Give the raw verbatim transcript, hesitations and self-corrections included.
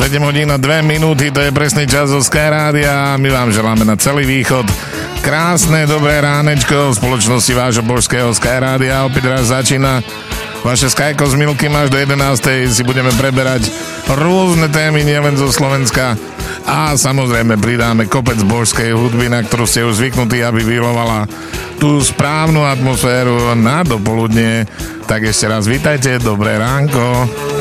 sedem hodín a dve minúty, to je presný čas zo Sky Rádia. My vám želáme na celý východ krásne, dobré ránečko v spoločnosti vášho božského Sky Rádia. Opäť raz začína vaše Skyko z Milky až do jedenástej. Si budeme preberať rôzne témy, nielen zo Slovenska. A samozrejme pridáme kopec božskej hudby, na ktorú ste už zvyknutí, aby vylovala tú správnu atmosféru na dopoludne. Tak ešte raz vítajte, dobré ránko.